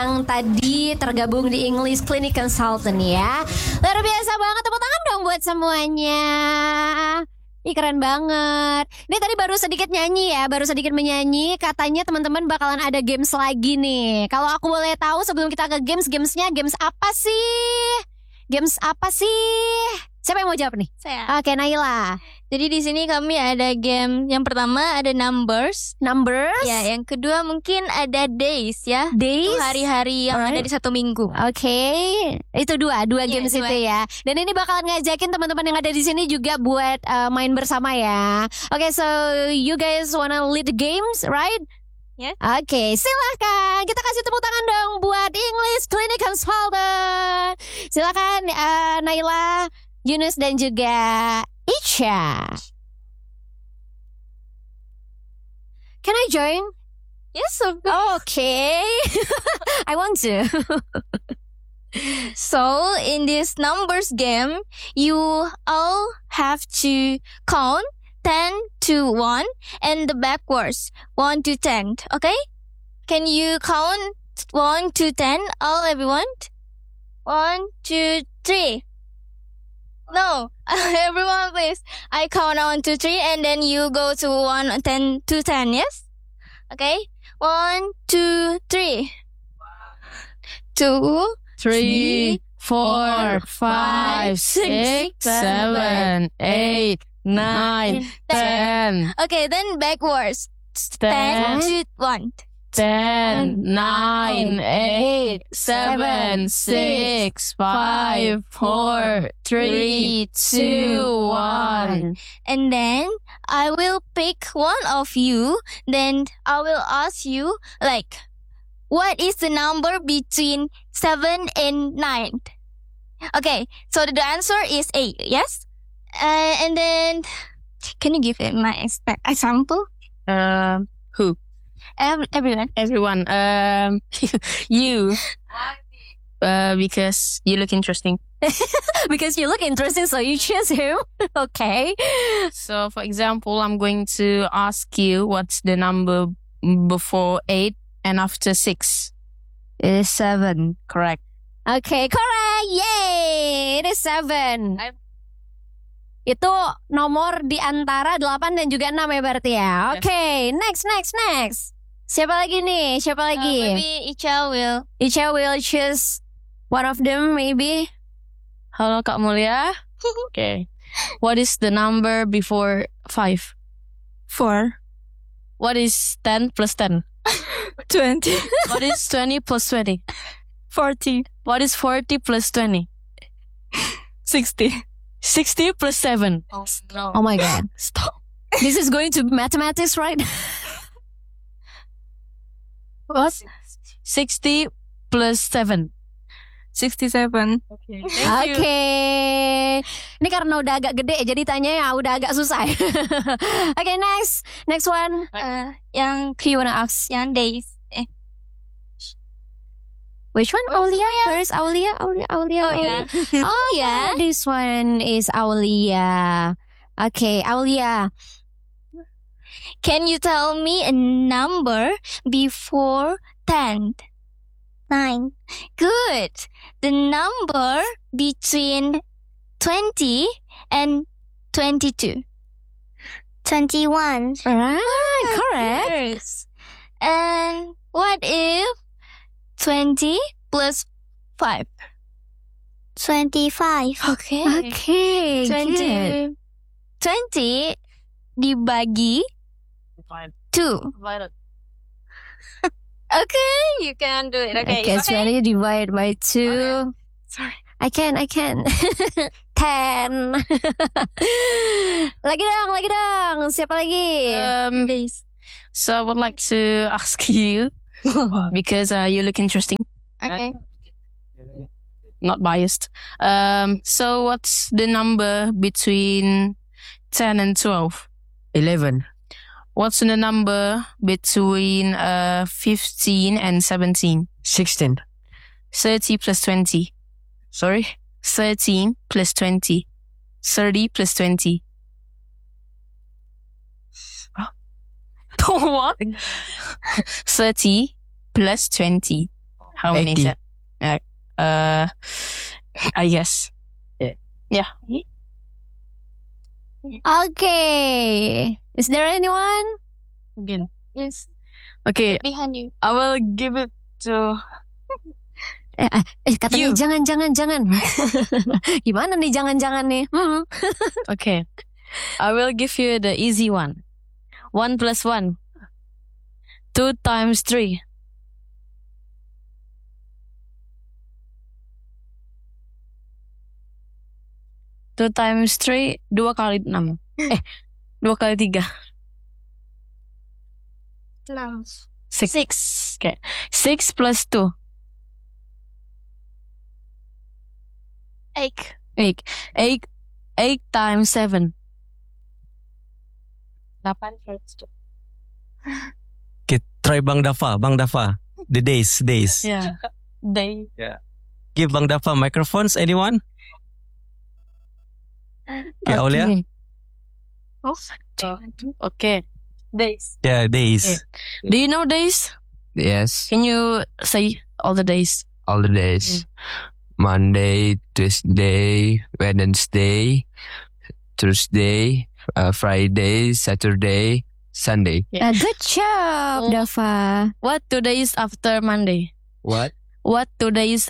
yang tadi tergabung di English Clinic Consultant ya. Luar biasa banget, tepuk tangan dong buat semuanya. Ih, keren banget. Ini tadi baru sedikit nyanyi ya, baru sedikit menyanyi. Katanya teman-teman bakalan ada games lagi nih. Kalau aku boleh tahu sebelum kita ke gamesnya games apa sih? Games apa sih? Siapa yang mau jawab nih? Saya. Oke, Naila. Jadi di sini kami ada game. Yang pertama ada numbers. Numbers. Ya, yang kedua mungkin ada days ya. Days. Itu hari-hari yang ada di satu minggu. Oke, itu dua games dua. itu ya. Dan ini bakalan ngajakin teman-teman yang ada di sini juga buat main bersama ya. Oke, so you guys wanna lead the games, right? Yes. Oke, silahkan. Kita kasih tepuk tangan dong buat English Clinic Consultant. Silahkan Naila, Yunus dan juga Icha. Can I join? Yes, of course. Okay. I want to. So in this numbers game, you all have to count 10 to 1 and the backwards 1 to 10. Okay? Can you count 1 to 10, all everyone? 1, 2, 3. No, everyone please. I count 1, 2, 3 and then you go to 1, 10 to 10, yes? Okay? 1, 2, 3. 2, 3, 4, 5, 6, 7, 8, 9, 10. Okay, then backwards. 10 to 1. 10, 9, 8, 7, 6, 5, 4, 3, 2, 1. And then I will pick one of you. Then I will ask you, like, what is the number between 7 and 9? Okay, so the answer is 8, yes? And then, can you give it my example? Who? Everyone. Everyone. You. Because you look interesting. Because you look interesting, so you choose him. Okay. So, for example, I'm going to ask you what's the number before 8 and after 6. It is 7. Correct. Okay, correct. Yay! It is 7. Itu nomor di antara 8 dan juga 6 ya berarti ya. Oke, next. Siapa lagi nih? Siapa lagi? Maybe Icha will. Icha will choose one of them maybe. Halo Kak Mulia. Okay. What is the number before 5? 4. What is 10 plus 10? 20. What is 20 plus 20? 40. What is 40 plus 20? 60. 60 plus 7. Oh no. Oh my god. Stop. This is going to mathematics, right? What? 60 plus 7. 67. Okay. Oke. Ini karena udah agak gede jadi tanya ya udah agak susah. Oke, next one. Yang Who you wanna ask? yang days. Which one? Aulia. Where is Aulia? Aulia. Oh yeah. Oh yeah. This one is Aulia. Okay, Aulia. Can you tell me a number before 10? 9. Good. The number between 20 and 22. 21. Right, correct. Yes. And what if 20 plus 5? 25. Okay. Okay, good. 20 dibagi 2. Okay, you can do it. Okay, Okay, 20 divided by 2. Sorry. I can. 10. Lagi dong. Siapa lagi? Please. So I would like to ask you because you look interesting. Okay. Not biased. So what's the number between 10 and 12? 11. What's the number between 15 and 17? 16. 30 plus 20. Sorry? 13 plus 20. 30 plus 20. What? 30 plus 20. How many 80. is that? I guess. Yeah. Okay. Is there anyone? Again. Yes. Okay, Behind you. I will give it to Katanya You. jangan. Gimana nih jangan nih? Okay. I will give you the easy one. 1 plus 1. 2 times 3. Two times 3, 2 kali 6. 2 kali 3. 6. Okay. 6 plus 2. 8. 8 times 7. 8 plus 2. Okay, try Bang Dafa. The days. Yeah. Day. Give Bang Dafa microphones. Anyone? Okay, Aulia. Okay. Days. Yeah, days. Do you know days? Yes, Can you say all the days? all the days. Monday, Tuesday, Wednesday, Thursday, Friday, Saturday, Sunday. Good job, Dafa. What 2 days after Monday? What? What 2 days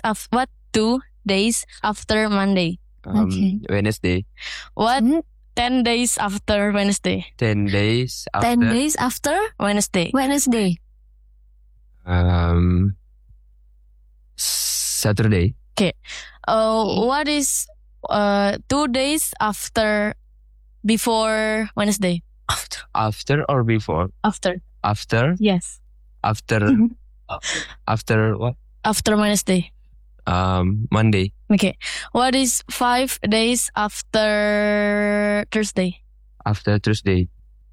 after Monday? Okay. Wednesday. What 10 days after Wednesday? 10 days after. 10 days after Wednesday. Wednesday. Saturday. What is 2 days before Wednesday? After or before? After. After. Yes. After. After what? After Wednesday. Monday. Okay. What is 5 days after Thursday? After Tuesday.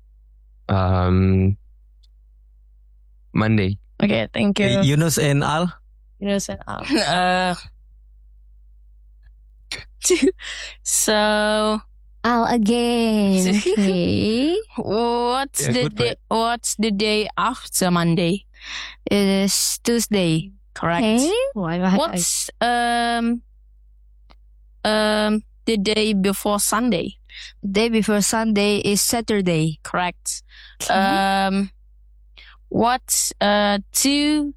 Monday. Okay, thank you. Yunus and Al. So Al again. Okay. what's Yeah, the good day? What's the day after Monday? It is Tuesday. Correct. Okay. What's the day before Sunday? Day before Sunday is Saturday. Correct. What's 2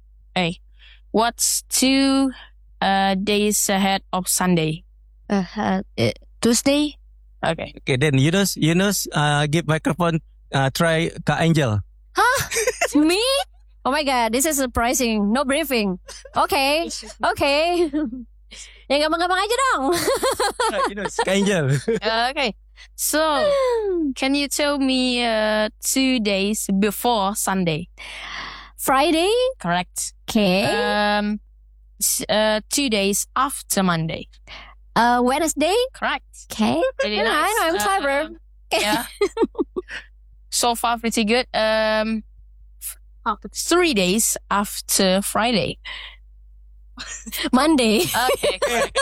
days ahead of Sunday? Tuesday. Okay. Okay, then Yunus, give microphone. Try Kak Angel. Me? Oh my god, this is surprising. No briefing. Okay. Ya gampang-gampang aja dong. Yunus, Kak Angel. Okay. So, can you tell me 2 days before Sunday? Friday. Correct. Okay. 2 days after Monday. Wednesday. Correct. Okay. Really I nice. know, I'm clever. Yeah. So far, pretty good. 3 days after Friday. Monday. Okay, correct.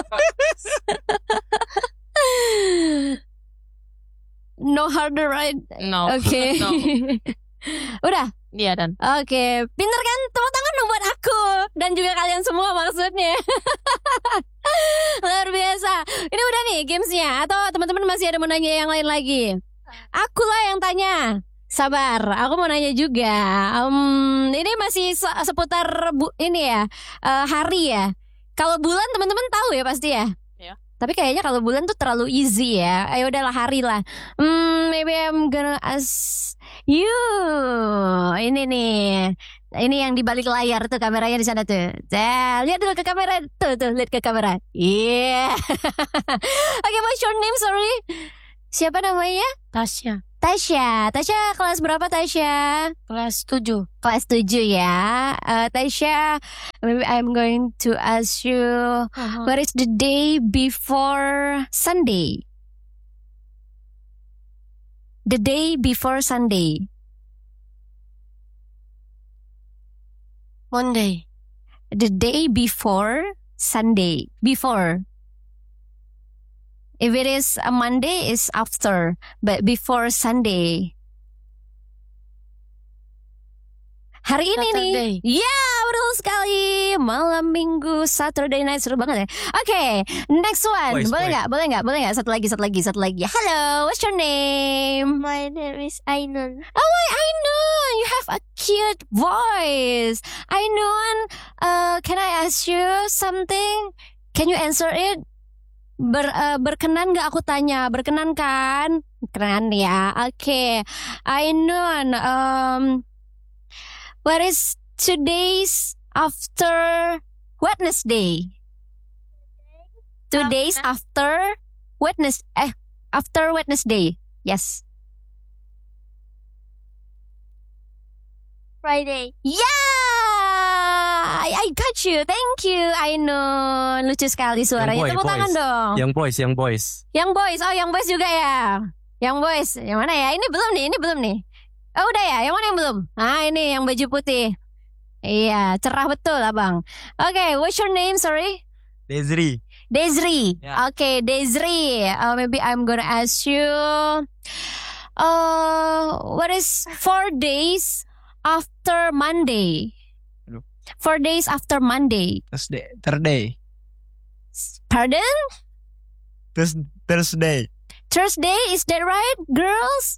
No harder, right? No. Oke. No. Udah. Iya, dan. Oke, pinter kan? Tepuk tangan dong buat aku dan juga kalian semua maksudnya. Luar biasa. Ini udah nih gamesnya atau teman-teman masih ada mau nanya yang lain lagi? Aku lah yang tanya. Sabar, aku mau nanya juga. Ini masih seputar ini ya, hari ya. Kalau bulan teman-teman tahu ya pasti ya. Iya. Tapi kayaknya kalau bulan tuh terlalu easy ya. Ayo udahlah hari lah. Maybe I'm gonna ask you. Ini nih. Ini yang di balik layar tuh kameranya di sana tuh. Lihat dulu ke kamera. Tuh, lihat ke kamera. Iya. Oke, what's your name? Sorry. Siapa namanya? Tasya. Tasya kelas berapa Tasya? Kelas 7. Kelas 7 ya. Tasya, maybe I'm going to ask you, what is the day before Sunday? The day before Sunday. Monday. The day before Sunday. Before. If it is a Monday, it's after. But before Sunday. Hari ini Saturday. nih. Ya, betul sekali. Malam minggu, Saturday night, seru banget ya. Oke, next one. Boys, Boleh boys. nggak? Satu lagi. Hello, what's your name? My name is Ainun. Oh, Ainun, you have a cute voice. Ainun, can I ask you something? Can you answer it? Berkenan gak aku tanya? Berkenan kan? Berkenan ya. Oke. Ainun, what is today's after Wednesday? 2 days after after Wednesday. Yes. Friday. Yeah, I got you. Thank you, Ainun. Lucu sekali suaranya. Yang boy, Tepuk tangan boys. dong. Yang boys. Yang boys. Oh, yang boys juga ya. Yang boys. Yang mana ya? Ini belum nih. Oh, udah ya. Yang mana yang belum? Ah, ini yang baju putih. Iya, cerah betul, Abang. Oke, what's your name? Sorry. Desri. Desri. Yeah. Okay, Desri. Maybe I'm gonna ask you. What is 4 days after Monday? Aduh. 4 days after Monday. Thursday. Pardon? Thursday. Thursday, is that right, girls?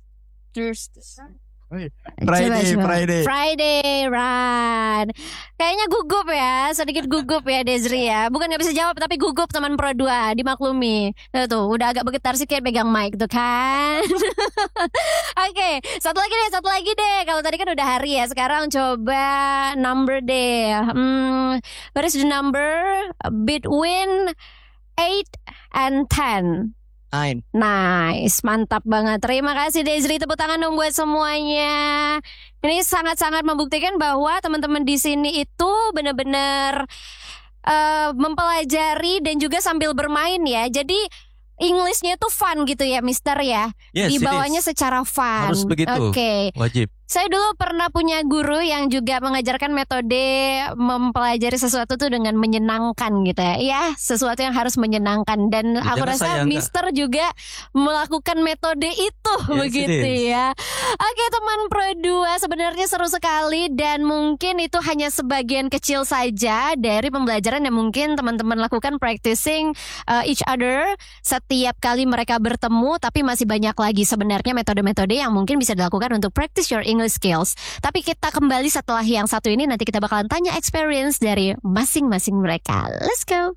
Friday. Friday, right. Kayaknya gugup ya, sedikit gugup ya Desri ya. Bukan gak bisa jawab, tapi gugup teman Pro 2, dimaklumi. Tuh, udah agak bergetar sedikit pegang mic tuh kan. Oke, satu lagi deh. Kalau tadi kan udah hari ya, sekarang coba number deh. What is the number between 8 and 10? 9. Nice, mantap banget. Terima kasih Desri, tepuk tangan dong buat semuanya. Ini sangat-sangat membuktikan bahwa teman-teman di sini itu benar-benar mempelajari dan juga sambil bermain ya. Jadi Englishnya tuh fun gitu ya, Mister ya. Yes, it Dibawanya is. secara fun. Harus begitu. Oke. Wajib. Saya dulu pernah punya guru yang juga mengajarkan metode mempelajari sesuatu tuh dengan menyenangkan gitu ya. Ya, sesuatu yang harus menyenangkan. Dan Ya, aku jangan rasa sayang, Mister juga melakukan metode itu Yes, begitu it is. ya. Oke teman Pro 2, sebenarnya seru sekali dan mungkin itu hanya sebagian kecil saja dari pembelajaran yang mungkin teman-teman lakukan practicing each other setiap kali mereka bertemu, tapi masih banyak lagi sebenarnya metode-metode yang mungkin bisa dilakukan untuk practice your English skills. Tapi kita kembali setelah yang satu ini, nanti kita bakalan tanya experience dari masing-masing mereka. Let's go.